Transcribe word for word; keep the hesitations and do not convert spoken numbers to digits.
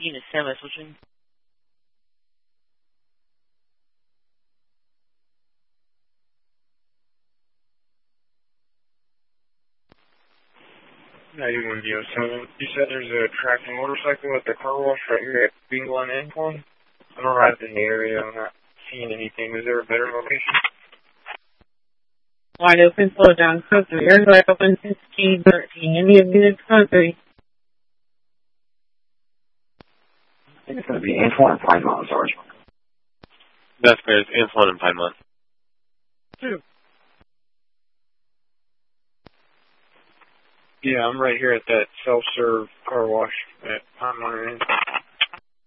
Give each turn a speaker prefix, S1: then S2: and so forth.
S1: fifteen is Sam switching.
S2: ninety-one D oh seven. You said there's a tracking motorcycle at the car wash right here at Bingle and Antoine? I'm arrived in the area. I'm not seeing anything. Is there a better location?
S3: Wide open, slow down, code three. Air wide open, sixteen thirteen. Indian units, code three.
S2: I think it's going to be Antoine and Piedmont, sorry.
S4: That's clear. It's Antoine and Piedmont.
S2: Two. Yeah, I'm right here at that self-serve car wash at Piedmont and Antoine.